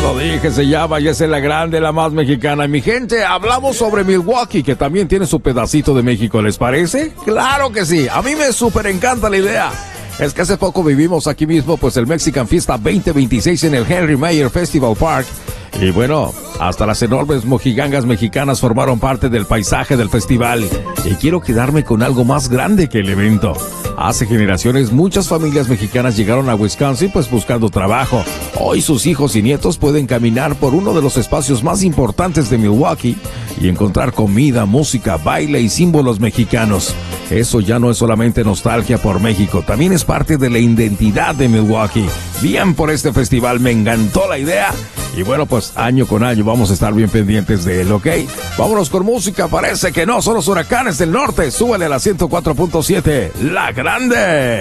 lo dije, se llama y es la grande, la más mexicana. Y mi gente, hablamos sobre Milwaukee, que también tiene su pedacito de México, ¿les parece? ¡Claro que sí! A mí me súper encanta la idea. Es que hace poco vivimos aquí mismo, pues el Mexican Fiesta 2026 en el Henry Mayer Festival Park. Y bueno, hasta las enormes mojigangas mexicanas formaron parte del paisaje del festival. Y quiero quedarme con algo más grande que el evento. Hace generaciones muchas familias mexicanas llegaron a Wisconsin pues buscando trabajo. Hoy sus hijos y nietos pueden caminar por uno de los espacios más importantes de Milwaukee y encontrar comida, música, baile y símbolos mexicanos. Eso ya no es solamente nostalgia por México, también es parte de la identidad de Milwaukee. Bien por este festival, me encantó la idea. Y bueno, pues año con año vamos a estar bien pendientes de él, ¿ok? Vámonos con música, parece que no, son los Huracanes del Norte. Súbele a la 104.7, La Grande.